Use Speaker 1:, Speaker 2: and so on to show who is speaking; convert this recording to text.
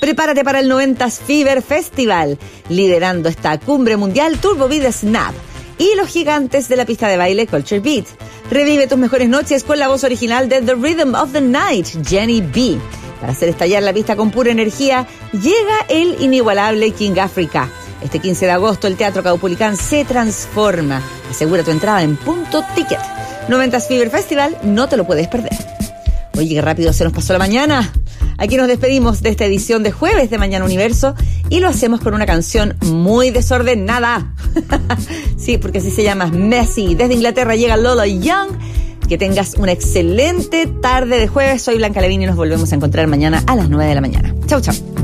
Speaker 1: Prepárate para el 90s Fever Festival, liderando esta cumbre mundial Turbovida Snap y los gigantes de la pista de baile Culture Beat. Revive tus mejores noches con la voz original de The Rhythm of the Night, Jenny B. Para hacer estallar la pista con pura energía, llega el inigualable King Africa. Este 15 de agosto el Teatro Caupolicán se transforma. Asegura tu entrada en Punto Ticket. 90s Fever Festival, no te lo puedes perder. Oye, qué rápido se nos pasó la mañana. Aquí nos despedimos de esta edición de jueves de Mañana Universo y lo hacemos con una canción muy desordenada. Sí, porque así se llama, Messy. Desde Inglaterra llega Lolo Young. Que tengas una excelente tarde de jueves. Soy Blanca Lavín y nos volvemos a encontrar mañana a las 9 de la mañana. Chau, chau.